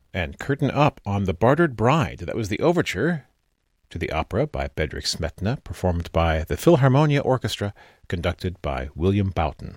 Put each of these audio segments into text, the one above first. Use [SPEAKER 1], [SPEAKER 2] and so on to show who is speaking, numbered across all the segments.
[SPEAKER 1] And Curtain Up on The Bartered Bride. That was the overture to the opera by Bedřich Smetana, performed by the Philharmonia Orchestra, conducted by William Boughton.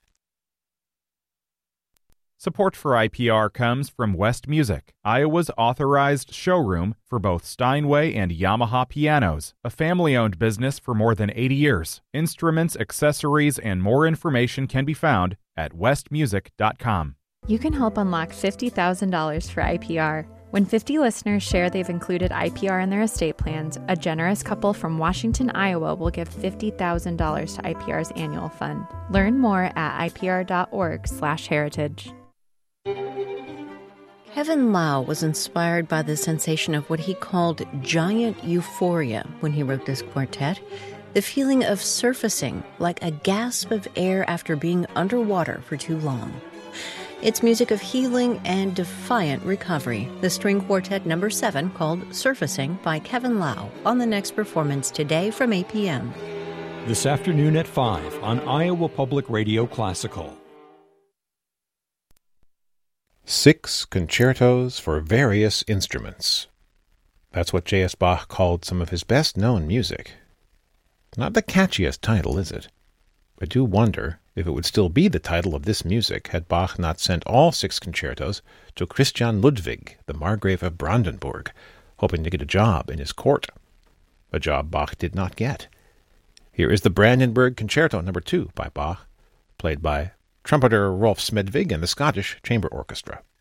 [SPEAKER 2] Support for IPR comes from West Music, Iowa's authorized showroom for both Steinway and Yamaha pianos, a family-owned business for more than 80 years. Instruments, accessories, and more information can be found at westmusic.com.
[SPEAKER 3] You can help unlock $50,000 for IPR. When 50 listeners share they've included IPR in their estate plans, a generous couple from Washington, Iowa will give $50,000 to IPR's annual fund. Learn more at ipr.org/heritage.
[SPEAKER 4] Kevin Lau was inspired by the sensation of what he called giant euphoria when he wrote this quartet, the feeling of surfacing like a gasp of air after being underwater for too long. It's music of healing and defiant recovery. The string quartet number 7 called Surfacing by Kevin Lau on the next performance today from 8 p.m.
[SPEAKER 5] This afternoon at 5 on Iowa Public Radio Classical.
[SPEAKER 1] 6 concertos for various instruments. That's what J.S. Bach called some of his best-known music. Not the catchiest title, is it? I do wonder if it would still be the title of this music had Bach not sent all 6 concertos to Christian Ludwig, the Margrave of Brandenburg, hoping to get a job in his court. A job Bach did not get. Here is the Brandenburg Concerto No. 2 by Bach, played by trumpeter Rolf Smedvig and the Scottish Chamber Orchestra.